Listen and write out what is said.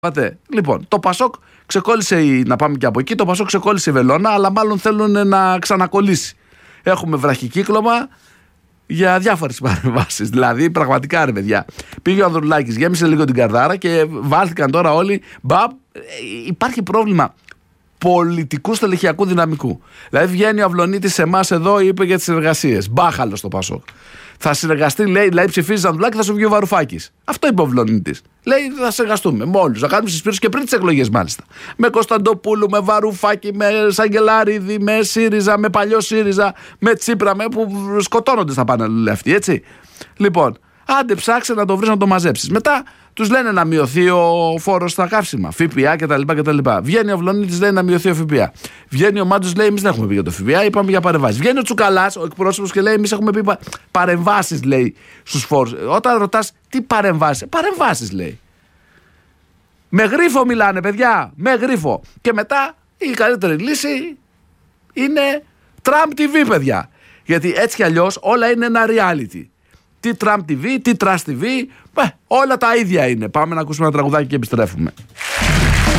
Λοιπόν, το Πασόκ ξεκόλλησε, να πάμε και από εκεί, το Πασόκ ξεκόλλησε η βελόνα, αλλά μάλλον θέλουν να ξανακολλήσει. Έχουμε βραχικύκλωμα για διάφορες παρεμβάσεις. Δηλαδή, πραγματικά ρε παιδιά. Πήγε ο Ανδρουλάκης, γέμισε λίγο την καρδάρα και βάλθηκαν τώρα όλοι. Υπάρχει πρόβλημα πολιτικού στελεχειακού δυναμικού. Δηλαδή, βγαίνει ο Αυλωνίτης σε εμάς εδώ, είπε για τις συνεργασίες. Μπάχαλο στο Πασόκ. Θα συνεργαστεί, λέει, δηλαδή ψηφίζει Ανδρουλάκη, θα σου βγει ο Βαρουφάκης. Αυτό είπε ο Αυλωνίτης. Λέει, θα συνεργαστούμε με όλους. Θα κάνουμε συσπήρωση και πριν τις εκλογές, μάλιστα. Με Κωνσταντοπούλου, με Βαρουφάκη, με Σαγγελάριδη, με ΣΥΡΙΖΑ, με παλιό ΣΥΡΙΖΑ, με Τσίπρα, που σκοτώνονται στα πάνελ αυτοί, έτσι. Λοιπόν, άντε ψάξε να το βρεις να το μαζέψεις. Μετά τους λένε να μειωθεί ο φόρος στα καύσιμα, ΦΠΑ κτλ. Βγαίνει ο Αυλωνίτης, λέει να μειωθεί ο ΦΠΑ. Βγαίνει ο Μάντζος, λέει εμείς δεν έχουμε πει για το ΦΠΑ, είπαμε για παρεμβάσεις. Βγαίνει ο Τσουκαλάς, ο εκπρόσωπος, και λέει εμείς έχουμε πει παρεμβάσεις, λέει, στους φόρους. Όταν ρωτάς τι παρεμβάσεις, παρεμβάσεις λέει. Με γρίφο μιλάνε, παιδιά, με γρίφο. Και μετά η καλύτερη λύση είναι Trump TV, παιδιά. Γιατί έτσι κι αλλιώς όλα είναι ένα reality. Τι Trump TV, τι Trust TV, όλα τα ίδια είναι. Πάμε να ακούσουμε ένα τραγουδάκι και επιστρέφουμε.